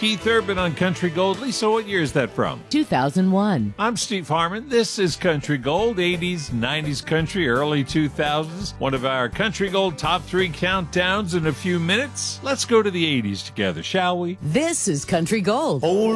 Keith Urban on Country Gold. Lisa, what year is that from? 2001. I'm Steve Harmon. This is Country Gold, 80s, 90s country, early 2000s. One of our Country Gold top 3 countdowns in a few minutes. Let's go to the 80s together, shall we? This is Country Gold.